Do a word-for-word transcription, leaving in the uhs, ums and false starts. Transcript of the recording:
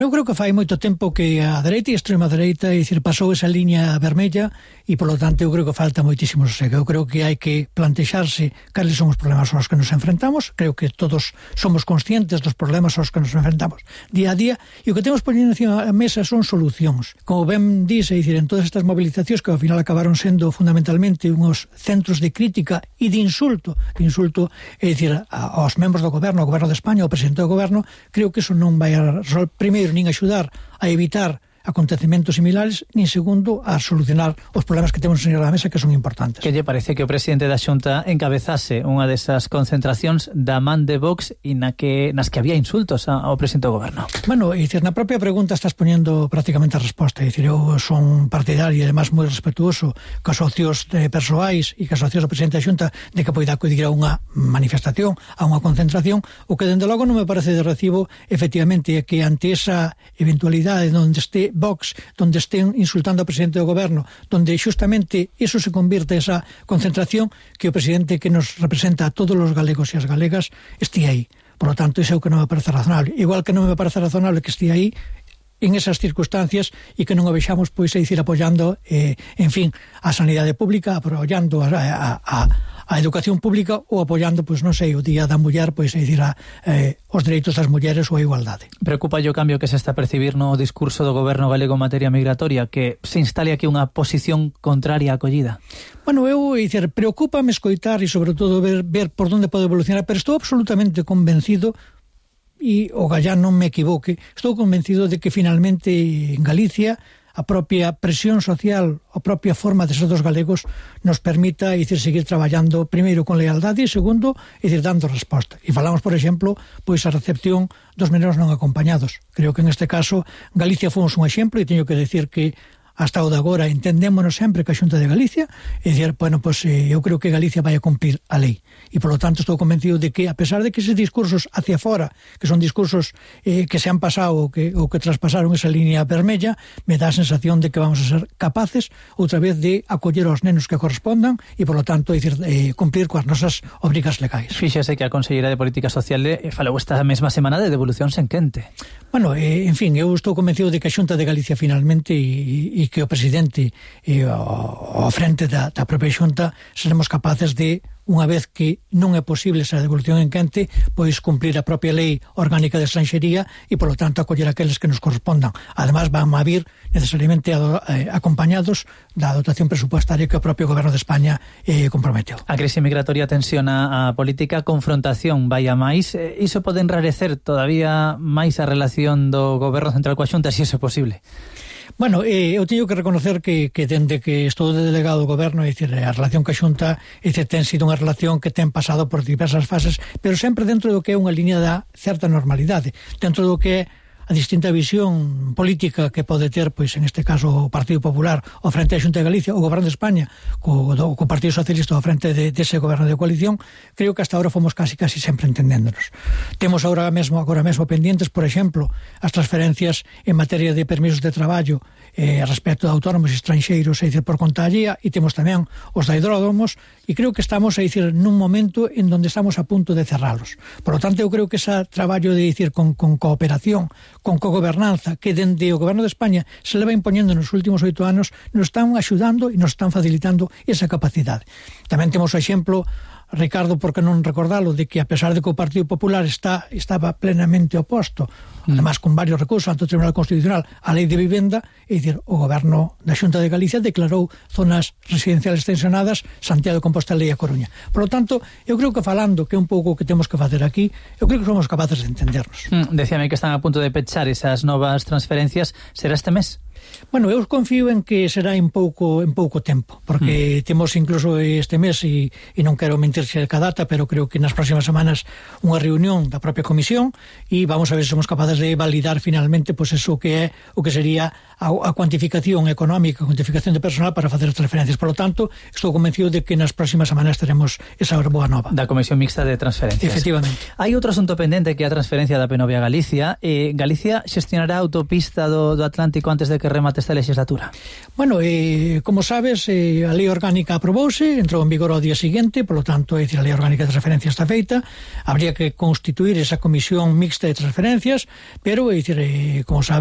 Eu creo que fai moito tempo que a dereita e a extrema dereita, é dicir, pasou esa liña vermella e, polo tanto, eu creo que falta moitísimo sosego. Eu creo que hai que plantexarse cales son os problemas aos que nos enfrentamos. Creo que todos somos conscientes dos problemas aos que nos enfrentamos día a día, e o que temos poñendo encima da mesa son solucións. Como ben dice, é dicir, en todas estas movilizacións que ao final acabaron sendo fundamentalmente unhos centros de crítica e de insulto, de insulto, é dicir, aos membros do goberno, ao goberno de España, ao presidente do goberno, creo que eso non vai a resolver, primeiro, nin axudar a evitar acontecementos similares, nin segundo a solucionar os problemas que temos en a mesa, que son importantes. Que lle parece que o presidente da Xunta encabezase unha desas concentracións da man de Vox e na que, nas que había insultos ao presidente do goberno? Bueno, é dicir, na propia pregunta estás poñendo prácticamente a resposta. É dicir, eu son partidario e además moi respetuoso cos socios eh, persoais e cos socios do presidente da Xunta de que poida acudir a unha manifestación, a unha concentración. O que dende logo non me parece de recibo, efectivamente, é que ante esa eventualidade onde este Vox, donde estén insultando ao presidente do goberno, donde xustamente eso se convirte esa concentración, que o presidente que nos representa a todos os galegos e as galegas esté aí. Por lo tanto, iso é o que non me parece razonable. Igual que non me parece razonable que esté aí en esas circunstancias e que non o vexamos, pois, a dicir, apoiando, eh, en fin, a sanidade pública, apoiando a, a, a, a educación pública ou apoiando, pois, non sei, o Día da Muller, pois, a dicir, a, eh, os dereitos das mulleres ou a igualdade. Preocupa o cambio que se está a percibir no discurso do goberno galego en materia migratoria, que se instale aquí unha posición contraria á acollida? Bueno, eu, dicir, preocúpame escoitar e, sobre todo, ver, ver por onde pode evolucionar, pero estou absolutamente convencido, e o gallá non me equivoque, estou convencido de que finalmente en Galicia a propia presión social, a propia forma de ser dos galegos nos permita, é dicir, seguir traballando primeiro con lealdade e segundo, é dicir, dando resposta. E falamos, por exemplo, pois a recepción dos menores non acompañados. Creo que en este caso Galicia fomos un exemplo e teño que decir que hasta o de agora entendémonos sempre que a Xunta de Galicia, é dicir, bueno, pois eh, eu creo que Galicia vai a cumprir a lei. E, polo tanto, estou convencido de que, a pesar de que eses discursos hacia fora, que son discursos eh, que se han pasado ou que, ou que traspasaron esa línea vermella, me dá a sensación de que vamos a ser capaces, outra vez, de acoller aos nenos que correspondan e, polo tanto, é dicir, eh, cumplir coas nosas obrigas legais. Fíxese que a Conselleira de Política Social eh, falou esta mesma semana de devolucións en quente. Bueno, eh, en fin, eu estou convencido de que a Xunta de Galicia finalmente e, e que o presidente e o, o frente da, da propia Xunta seremos capaces de, unha vez que non é posible esa devolución en quente, pois cumplir a propia lei orgánica de estranxería e, polo tanto, acoller aqueles que nos correspondan. Además, van a vir necesariamente a, eh, acompañados da dotación presupuestaria que o propio goberno de España eh, comprometeu. A crise migratoria tensiona a política, a confrontación vai a máis. Iso pode enrarecer todavía máis a relación do goberno central coa Xunta, se iso é posible? Bueno, eh, eu teño que reconocer que, que dende que estou de delegado do goberno, é dicir, a relación coa Xunta, é dicir, ten sido unha relación que ten pasado por diversas fases, pero sempre dentro do que é unha liña da certa normalidade, dentro do que é a distinta visión política que pode ter, pois, en este caso, o Partido Popular ao frente da Xunta de Galicia, o Goberno de España co, do, co Partido Socialista ao frente de, de ese goberno de coalición. Creo que hasta ahora fomos casi casi sempre entendéndonos. Temos agora mesmo, agora mesmo pendientes, por exemplo, as transferencias en materia de permisos de traballo eh, respecto de autónomos e estranxeiros, é dicir, por conta allía, e temos tamén os da hidródomos, e creo que estamos, é dicir, nun momento en donde estamos a punto de cerralos. Por lo tanto, eu creo que ese traballo de, dicir, con, con cooperación, con cogobernanza, que dende o goberno de España se leva impoñendo nos últimos oito anos, nos están axudando e nos están facilitando esa capacidade. Tamén temos o exemplo, Ricardo, por que non recordalo, de que a pesar de que o Partido Popular está estaba plenamente oposto, mm. además con varios recursos ante o Tribunal Constitucional, a Lei de Vivenda, é dicir, o goberno da Xunta de Galicia declarou zonas residenciales tensionadas Santiago de Compostela e a Coruña. Por lo tanto, eu creo que falando, que é un pouco o que temos que facer aquí, eu creo que somos capaces de entendernos. Mm, decíame que están a punto de pechar esas novas transferencias. Será este mes? Bueno, eu confío en que será en pouco en pouco tempo, porque mm. temos incluso este mes, e, e non quero mentirse ca data, pero creo que nas próximas semanas unha reunión da propia comisión, e vamos a ver se somos capaces de validar finalmente pois eso que é o que sería a, a cuantificación económica, a cuantificación de personal para facer as transferencias. Por lo tanto, estou convencido de que nas próximas semanas teremos esa boa nova. Da Comisión Mixta de Transferencias. Efectivamente. Hai outro asunto pendente que é a transferencia da Penovia a Galicia. Eh, Galicia xestionará a autopista do, do Atlántico antes de que remate esta legislatura? Bueno, eh, como sabes, eh, a lei orgánica aprobouse, entrou en vigor ao día seguinte, polo tanto, é dicir, a lei orgánica de transferencia está feita, habría que constituir esa comisión mixta de transferencias, pero, é dicir, eh, como sabes,